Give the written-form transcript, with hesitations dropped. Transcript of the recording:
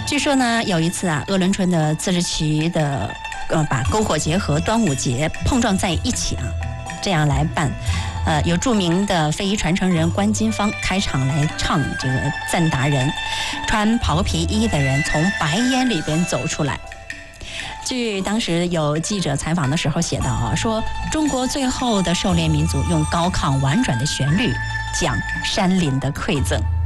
据说呢，有一次啊，鄂伦春的自治旗的把篝火节和端午节碰撞在一起啊，这样来办。有著名的非遗传承人关金芳开场来唱这个赞达人，穿袍皮衣的人从白烟里边走出来。据当时有记者采访的时候写到啊，说中国最后的狩猎民族用高亢婉转的旋律讲山林的馈赠。